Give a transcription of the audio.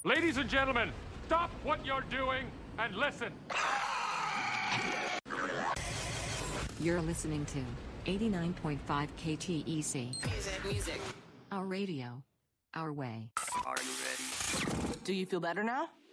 Ladies and gentlemen, stop what you're doing and listen. You're listening to 89.5 KTEC. Music. Our radio. Our way. Are you ready? Do you feel better now?